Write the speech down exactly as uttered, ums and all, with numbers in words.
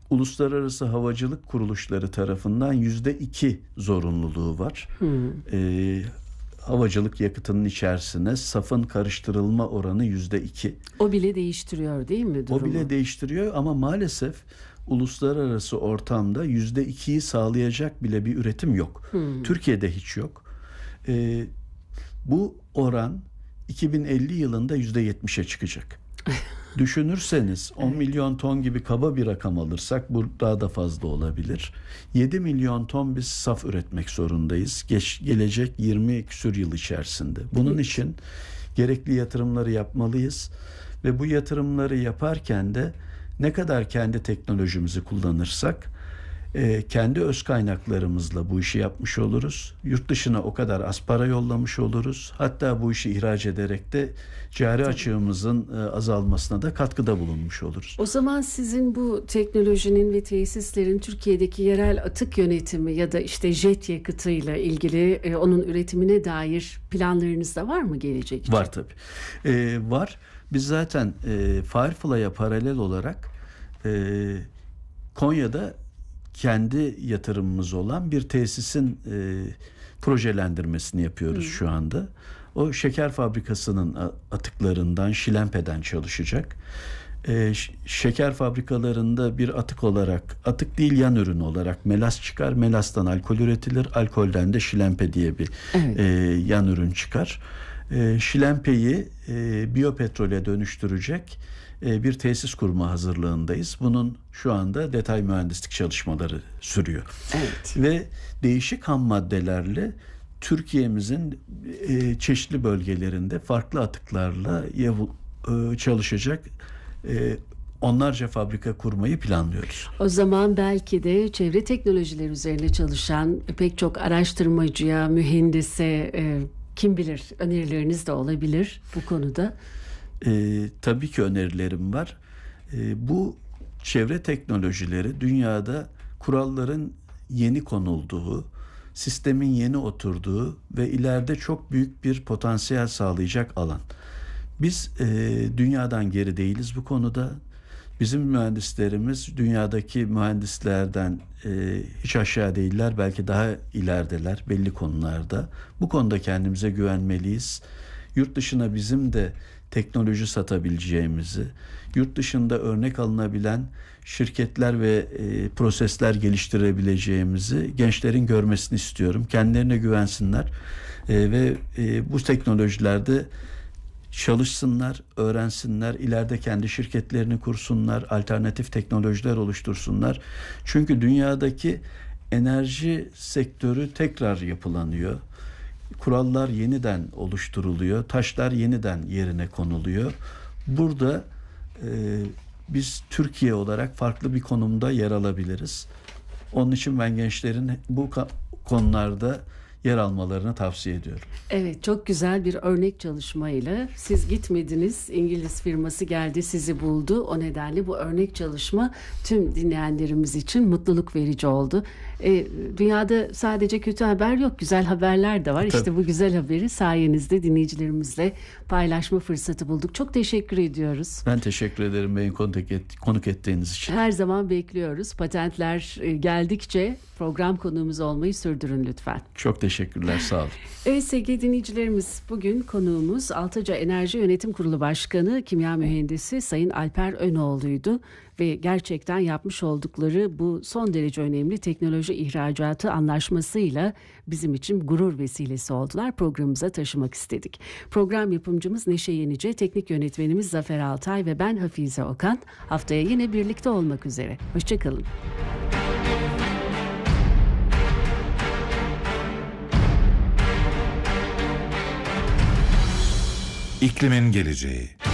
uluslararası havacılık kuruluşları tarafından yüzde iki zorunluluğu var. Hmm. E, havacılık yakıtının içerisine safın karıştırılma oranı yüzde iki. O bile değiştiriyor değil mi durumu? O bile değiştiriyor ama maalesef uluslararası ortamda yüzde ikiyi sağlayacak bile bir üretim yok. Hmm. Türkiye'de hiç yok. Ee, bu oran iki bin elli yılında yüzde yetmişe çıkacak. Düşünürseniz on milyon ton gibi kaba bir rakam alırsak bu daha da fazla olabilir. yedi milyon ton biz saf üretmek zorundayız. Geç, gelecek yirmi küsur yıl içerisinde. Bunun evet. için gerekli yatırımları yapmalıyız. Ve bu yatırımları yaparken de ne kadar kendi teknolojimizi kullanırsak e, kendi öz kaynaklarımızla bu işi yapmış oluruz. Yurt dışına o kadar az para yollamış oluruz. Hatta bu işi ihraç ederek de cari Tabii. açığımızın e, azalmasına da katkıda bulunmuş oluruz. O zaman sizin bu teknolojinin ve tesislerin Türkiye'deki yerel atık yönetimi ya da işte jet yakıtıyla ilgili e, onun üretimine dair planlarınız da var mı gelecek için? Var tabii. E, var. Biz zaten e, Firefly'a paralel olarak e, Konya'da kendi yatırımımız olan bir tesisin e, projelendirmesini yapıyoruz hmm. şu anda. O şeker fabrikasının atıklarından, şilempe'den çalışacak. E, şeker fabrikalarında bir atık olarak, atık değil yan ürün olarak melas çıkar. Melastan alkol üretilir. Alkolden de şilempe diye bir evet. e, yan ürün çıkar. E, şilempeyi e, biyopetrole dönüştürecek e, bir tesis kurma hazırlığındayız. Bunun şu anda detay mühendislik çalışmaları sürüyor. Evet. Ve değişik ham maddelerle Türkiye'mizin e, çeşitli bölgelerinde farklı atıklarla yav- e, çalışacak e, onlarca fabrika kurmayı planlıyoruz. O zaman belki de çevre teknolojileri üzerine çalışan pek çok araştırmacıya, mühendise, e, kim bilir önerileriniz de olabilir bu konuda. E, tabii ki önerilerim var. E, bu çevre teknolojileri dünyada kuralların yeni konulduğu, sistemin yeni oturduğu ve ileride çok büyük bir potansiyel sağlayacak alan. Biz e, dünyadan geri değiliz bu konuda. Bizim mühendislerimiz dünyadaki mühendislerden e, hiç aşağı değiller, belki daha ilerideler belli konularda. Bu konuda kendimize güvenmeliyiz. Yurt dışına bizim de teknoloji satabileceğimizi, yurt dışında örnek alınabilen şirketler ve e, prosesler geliştirebileceğimizi gençlerin görmesini istiyorum. Kendilerine güvensinler e, ve e, bu teknolojilerde çalışsınlar, öğrensinler, ileride kendi şirketlerini kursunlar, alternatif teknolojiler oluştursunlar. Çünkü dünyadaki enerji sektörü tekrar yapılanıyor. Kurallar yeniden oluşturuluyor, taşlar yeniden yerine konuluyor. Burada e, biz Türkiye olarak farklı bir konumda yer alabiliriz. Onun için ben gençlerin bu konularda yer almalarını tavsiye ediyorum. Evet, çok güzel bir örnek çalışmayla siz gitmediniz, İngiliz firması geldi sizi buldu. O nedenle bu örnek çalışma tüm dinleyenlerimiz için mutluluk verici oldu. E, dünyada sadece kötü haber yok, güzel haberler de var. Tabii. İşte bu güzel haberi sayenizde dinleyicilerimizle paylaşma fırsatı bulduk. Çok teşekkür ediyoruz. Ben teşekkür ederim beni konuk, et, konuk ettiğiniz için. Her zaman bekliyoruz. Patentler geldikçe program konuğumuz olmayı sürdürün lütfen. Çok teşekkürler, sağ olun. Evet sevgili dinleyicilerimiz, bugün konuğumuz Altaca Enerji Yönetim Kurulu Başkanı Kimya Mühendisi Sayın Alper Önoğlu'ydu ve gerçekten yapmış oldukları bu son derece önemli teknoloji ihracatı anlaşmasıyla bizim için gurur vesilesi oldular. Programımıza taşımak istedik. Program yapımcımız Neşe Yenice, teknik yönetmenimiz Zafer Altay ve ben Hafize Okan. Haftaya yine birlikte olmak üzere. Hoşçakalın. İklimin geleceği.